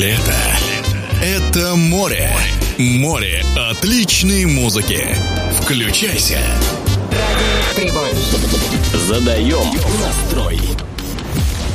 Это море. Море отличной музыки. Включайся. Радиоприбой. Задаем настрой.